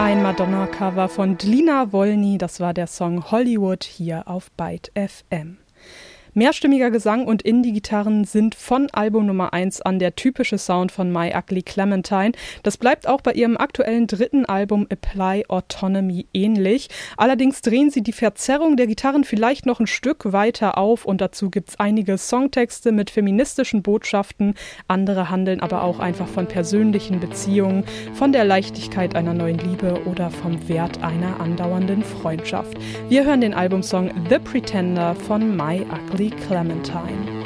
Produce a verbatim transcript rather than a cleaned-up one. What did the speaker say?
Ein Madonna-Cover von Dlina Wolny, das war der Song Hollywood hier auf Byte F M. Mehrstimmiger Gesang und Indie-Gitarren sind von Album Nummer eins an der typische Sound von My Ugly Clementine. Das bleibt auch bei ihrem aktuellen dritten Album Apply Autonomy ähnlich. Allerdings drehen sie die Verzerrung der Gitarren vielleicht noch ein Stück weiter auf und dazu gibt es einige Songtexte mit feministischen Botschaften. Andere handeln aber auch einfach von persönlichen Beziehungen, von der Leichtigkeit einer neuen Liebe oder vom Wert einer andauernden Freundschaft. Wir hören den Albumsong The Pretender von My Ugly Clementine.